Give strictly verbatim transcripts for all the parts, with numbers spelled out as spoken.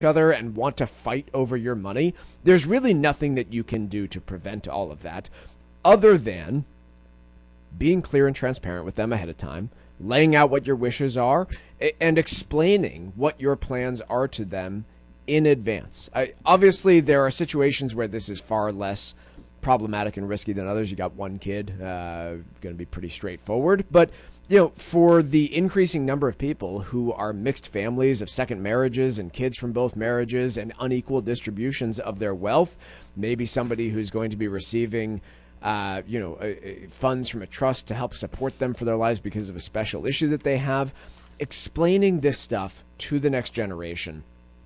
other and want to fight over your money, there's really nothing that you can do to prevent all of that other than being clear and transparent with them ahead of time, laying out what your wishes are, and explaining what your plans are to them in advance. I, obviously, there are situations where this is far less problematic and risky than others. You got one kid, uh, going to be pretty straightforward. But, you know, for the increasing number of people who are mixed families of second marriages and kids from both marriages and unequal distributions of their wealth, maybe somebody who's going to be receiving Uh, you know, uh, funds from a trust to help support them for their lives because of a special issue that they have. Explaining this stuff to the next generation,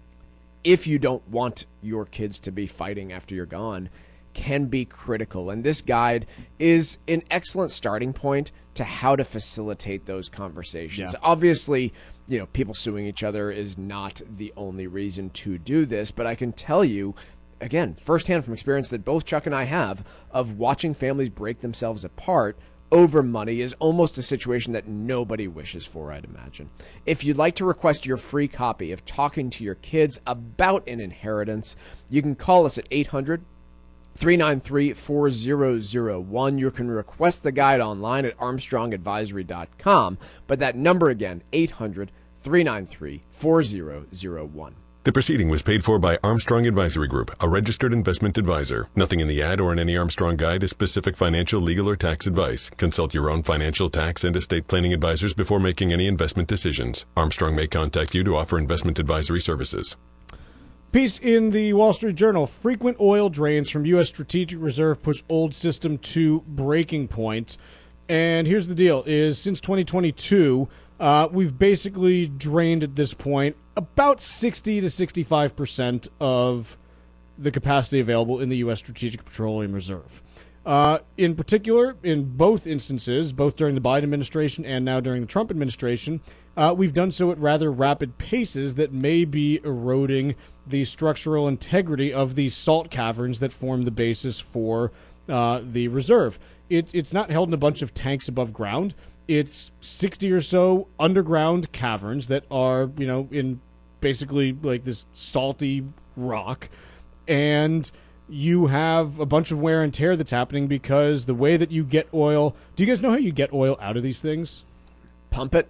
if you don't want your kids to be fighting after you're gone, can be critical. And this guide is an excellent starting point to how to facilitate those conversations. Yeah. Obviously, you know, people suing each other is not the only reason to do this, but I can tell you, again, firsthand from experience that both Chuck and I have, of watching families break themselves apart over money is almost a situation that nobody wishes for, I'd imagine. If you'd like to request your free copy of Talking to Your Kids About an Inheritance, you can call us at eight hundred, three nine three, four zero zero one. You can request the guide online at armstrong advisory dot com, but that number again, eight hundred, three nine three, four zero zero one. The proceeding was paid for by Armstrong Advisory Group, a registered investment advisor. Nothing in the ad or in any Armstrong guide is specific financial, legal, or tax advice. Consult your own financial, tax, and estate planning advisors before making any investment decisions. Armstrong may contact you to offer investment advisory services. Piece in the Wall Street Journal. Frequent oil drains from U S Strategic Reserve push old system to breaking point. And here's the deal, is since twenty twenty-two, uh, we've basically drained at this point about sixty to sixty-five percent of the capacity available in the U S Strategic Petroleum Reserve. Uh, in particular, in both instances, both during the Biden administration and now during the Trump administration, uh, we've done so at rather rapid paces that may be eroding the structural integrity of the salt caverns that form the basis for uh, the reserve. It, it's not held in a bunch of tanks above ground. It's sixty or so underground caverns that are, you know, in basically like this salty rock. And you have a bunch of wear and tear that's happening because the way that you get oil... Do you guys know how you get oil out of these things? Pump it?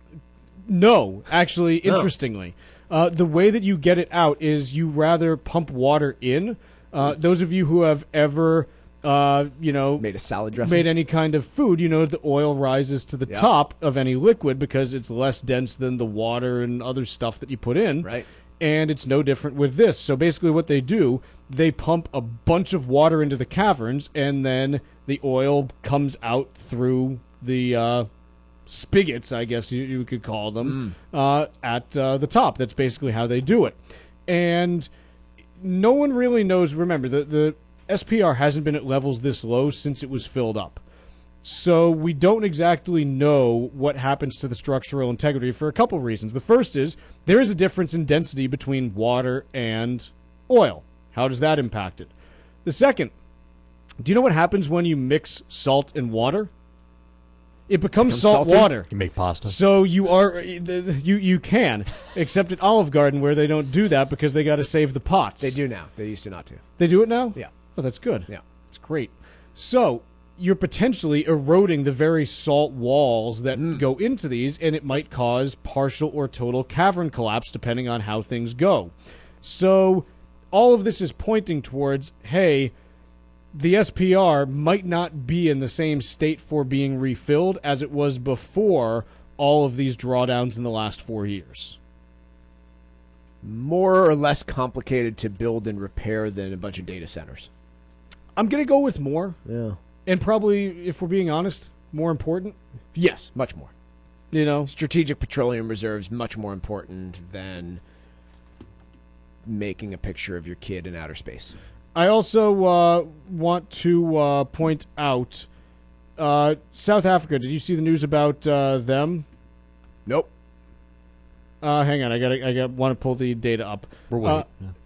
No, actually, No. interestingly. Uh, the way that you get it out is you rather pump water in. Uh, those of you who have ever... Uh, you know, Made a salad dressing? made any kind of food, you know, the oil rises to the Yep. top of any liquid because it's less dense than the water and other stuff that you put in. Right. And it's no different with this. So basically what they do, they pump a bunch of water into the caverns, and then the oil comes out through the uh, spigots, I guess you, you could call them, Mm. uh, at uh, the top. That's basically how they do it. And no one really knows. Remember, the, the S P R hasn't been at levels this low since it was filled up. So we don't exactly know what happens to the structural integrity for a couple reasons. The first is there is a difference in density between water and oil. How does that impact it? The second, do you know what happens when you mix salt and water? It becomes Becomes salt salty? water. You can make pasta. So you are you you can, except at Olive Garden where they don't do that because they got to save the pots. They do now. They used to not to. They do it now? Yeah. Oh, that's good. Yeah. It's great. So you're potentially eroding the very salt walls that Mm. go into these, and it might cause partial or total cavern collapse depending on how things go. So all of this is pointing towards, hey, the S P R might not be in the same state for being refilled as it was before all of these drawdowns in the last four years. More or less complicated to build and repair than a bunch of data centers. I'm going to go with more, Yeah. and probably, if we're being honest, more important. Yes, much more. You know, Strategic Petroleum Reserves much more important than making a picture of your kid in outer space. I also uh, want to uh, point out uh, South Africa. Did you see the news about uh, them? Nope. Uh, hang on, I got I got want to pull the data up. We're Uh, waiting. Yeah.